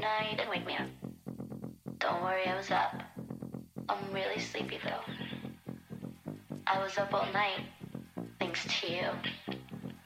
Nah, you didn't wake me up. Don't worry, I was up. I'm really sleepy though. I was up all night, thanks to you.